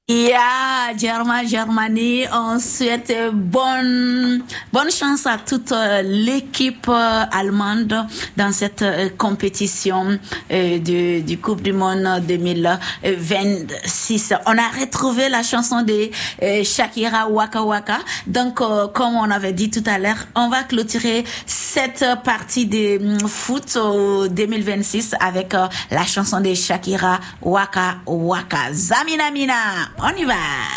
Germany, on souhaite bonne chance à toute l'équipe allemande dans cette compétition du Coupe du Monde 2026. On a retrouvé la chanson de Shakira Waka Waka. Donc, comme on avait dit tout à l'heure, on va clôturer cette partie de foot 2026 avec la chanson de Shakira Waka Waka. Zamina Mina. On y va.